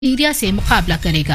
Syria से मुकाबला करेगा।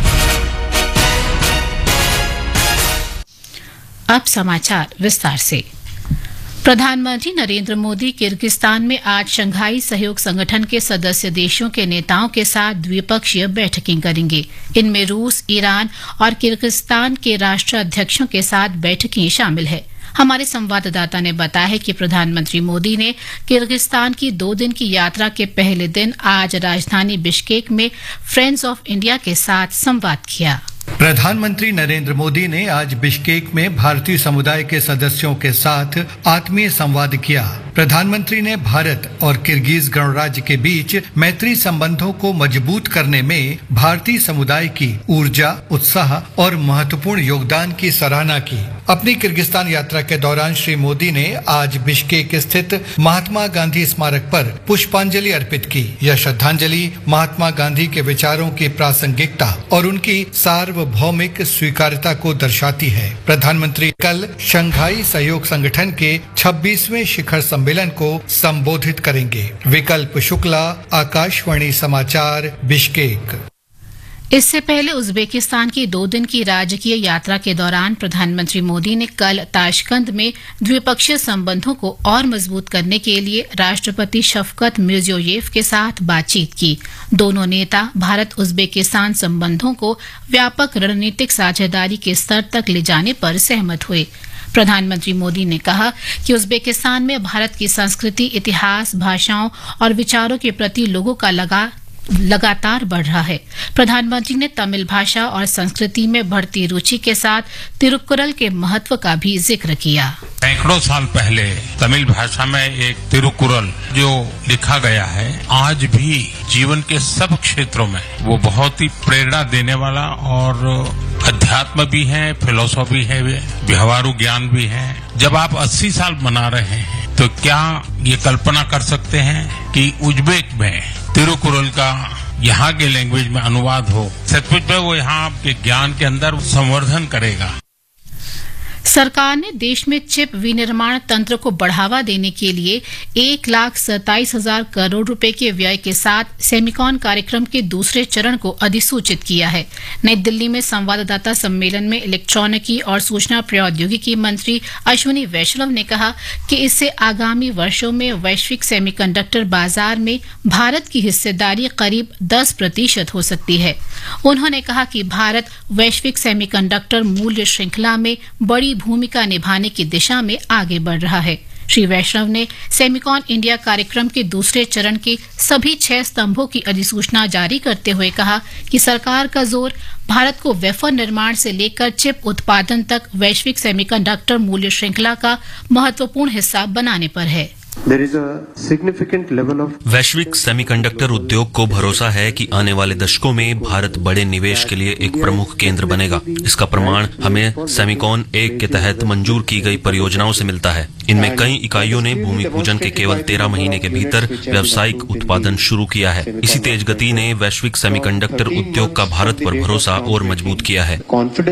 अब समाचार विस्तार से। प्रधानमंत्री नरेंद्र मोदी किर्गिस्तान में आज शंघाई सहयोग संगठन के सदस्य देशों के नेताओं के साथ द्विपक्षीय बैठकें करेंगे। इनमें रूस, ईरान और किर्गिस्तान के राष्ट्राध्यक्षों के साथ बैठकें शामिल है। हमारे संवाददाता ने बताया है कि प्रधानमंत्री मोदी ने किर्गिस्तान की 2 दिन की यात्रा के पहले दिन आज राजधानी बिश्केक में फ्रेंड्स ऑफ इंडिया के साथ संवाद किया। प्रधानमंत्री नरेंद्र मोदी ने आज बिश्केक में भारतीय समुदाय के सदस्यों के साथ आत्मीय संवाद किया। प्रधानमंत्री ने भारत और किर्गिज गणराज्य के बीच मैत्री संबंधों को मजबूत करने में भारतीय समुदाय की ऊर्जा, उत्साह और महत्वपूर्ण योगदान की सराहना की। अपनी किर्गिस्तान यात्रा के दौरान श्री मोदी ने आज बिश्केक स्थित महात्मा गांधी स्मारक पर पुष्पांजलि अर्पित की। यह श्रद्धांजलि महात्मा गांधी के विचारों की प्रासंगिकता और उनकी सार्वभौमिक स्वीकार्यता को दर्शाती है। प्रधानमंत्री कल शंघाई सहयोग संगठन के 26वें शिखर सम्मेलन को संबोधित करेंगे। विकल्प शुक्ला, आकाशवाणी समाचार, बिश्केक। इससे पहले उज्बेकिस्तान की 2 दिन की राजकीय यात्रा के दौरान प्रधानमंत्री मोदी ने कल ताशकंद में द्विपक्षीय संबंधों को और मजबूत करने के लिए राष्ट्रपति शफकत मिर्जियोयेव के साथ बातचीत की। दोनों नेता भारत उज्बेकिस्तान संबंधों को व्यापक रणनीतिक साझेदारी के स्तर तक ले जाने पर सहमत हुए। प्रधानमंत्री मोदी ने कहा कि उज्बेकिस्तान में भारत की संस्कृति, इतिहास, भाषाओं और विचारों के प्रति लोगों का लगातार बढ़ रहा है। प्रधानमंत्री ने तमिल भाषा और संस्कृति में बढ़ती रुचि के साथ तिरुक्कुरल के महत्व का भी जिक्र किया। सैकड़ों साल पहले तमिल भाषा में एक तिरुक्कुरल जो लिखा गया है, आज भी जीवन के सब क्षेत्रों में वो बहुत ही प्रेरणा देने वाला और अध्यात्म भी है, फिलॉसफी है, व्यवहारू ज्ञान भी है। जब आप 80 साल मना रहे हैं तो क्या ये कल्पना कर सकते हैं कि उज्बेक में तिरुक्कुरल का यहाँ के लैंग्वेज में अनुवाद हो? सचमुच में वो यहाँ के ज्ञान के अंदर संवर्धन करेगा। सरकार ने देश में चिप विनिर्माण तंत्र को बढ़ावा देने के लिए 1,27,000 करोड़ रुपए के व्यय के साथ सेमिकॉन कार्यक्रम के दूसरे चरण को अधिसूचित किया है। नई दिल्ली में संवाददाता सम्मेलन में इलेक्ट्रॉनिकी और सूचना प्रौद्योगिकी मंत्री अश्विनी वैष्णव ने कहा कि इससे आगामी वर्षों में वैश्विक सेमीकंडक्टर बाजार में भारत की हिस्सेदारी करीब 10% हो सकती है। उन्होंने कहा कि भारत वैश्विक सेमीकंडक्टर मूल्य श्रृंखला में बड़ी भूमिका निभाने की दिशा में आगे बढ़ रहा है। श्री वैष्णव ने सेमिकॉन इंडिया कार्यक्रम के दूसरे चरण के सभी 6 स्तंभों की अधिसूचना जारी करते हुए कहा कि सरकार का जोर भारत को वेफर निर्माण से लेकर चिप उत्पादन तक वैश्विक सेमीकंडक्टर मूल्य श्रृंखला का महत्वपूर्ण हिस्सा बनाने पर है। वैश्विक सेमीकंडक्टर उद्योग को भरोसा है कि आने वाले दशकों में भारत बड़े निवेश के लिए एक प्रमुख केंद्र बनेगा। इसका प्रमाण हमें सेमिकॉन 1 के तहत मंजूर की गई परियोजनाओं से मिलता है। इनमें कई इकाइयों ने भूमि पूजन के केवल 13 महीने के भीतर व्यावसायिक उत्पादन शुरू किया है। इसी तेज गति ने वैश्विक सेमीकंडक्टर उद्योग का भारत पर भरोसा और मजबूत किया है।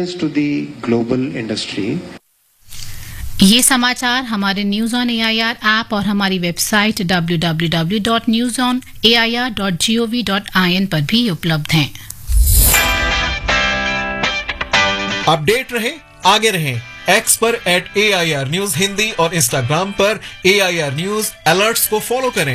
ये समाचार हमारे न्यूज ऑन एआईआर ऐप और हमारी वेबसाइट www.newsonair.gov.in पर भी उपलब्ध हैं। अपडेट रहें, आगे रहें। एक्स पर @AIR न्यूज हिंदी और इंस्टाग्राम पर AIR न्यूज अलर्ट्स को फॉलो करें।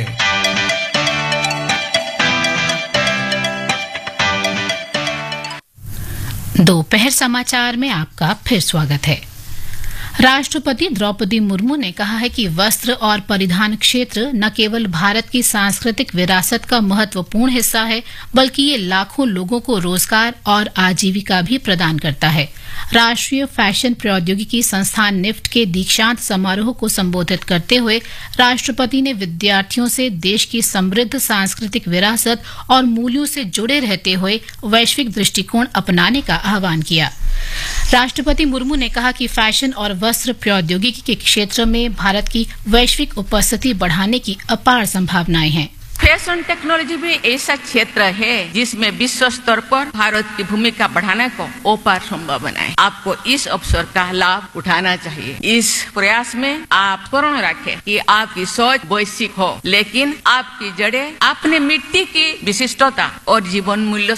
दोपहर समाचार में आपका फिर स्वागत है। राष्ट्रपति द्रौपदी मुर्मू ने कहा है कि वस्त्र और परिधान क्षेत्र न केवल भारत की सांस्कृतिक विरासत का महत्वपूर्ण हिस्सा है, बल्कि ये लाखों लोगों को रोजगार और आजीविका भी प्रदान करता है। राष्ट्रीय फैशन प्रौद्योगिकी संस्थान निफ्ट के दीक्षांत समारोह को संबोधित करते हुए राष्ट्रपति ने विद्यार्थियों से देश की समृद्ध सांस्कृतिक विरासत और मूल्यों से जुड़े रहते हुए वैश्विक दृष्टिकोण अपनाने का आह्वान किया। राष्ट्रपति मुर्मू ने कहा कि फैशन और वस्त्र प्रौद्योगिकी के क्षेत्र में भारत की वैश्विक उपस्थिति बढ़ाने की अपार संभावनाएं हैं। फैशन टेक्नोलॉजी भी ऐसा क्षेत्र है जिसमें विश्व स्तर पर भारत की भूमिका बढ़ाने को अपार संभव बनाए। आपको इस अवसर का लाभ उठाना चाहिए। इस प्रयास में आप स्मरण रखें कि आपकी सोच वैश्विक हो, लेकिन आपकी जड़ें अपने मिट्टी की विशिष्टता और जीवन मूल्य